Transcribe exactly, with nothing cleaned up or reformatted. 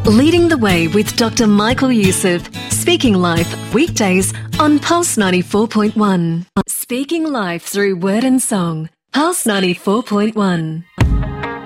Leading the Way with Doctor Michael Youssef. Speaking Life, weekdays on Pulse ninety-four point one. Speaking Life through word and song. Pulse ninety-four point one.